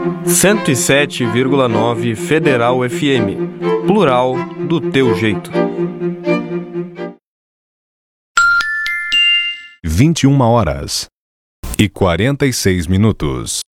107,9 Federal FM. Plural do teu jeito. 21h46.